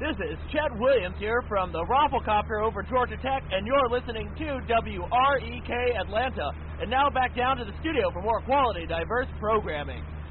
This is Chet Williams here from the Rafflecopter over Georgia Tech, and you're listening to WREK Atlanta. And now back down to the studio for more quality, diverse programming.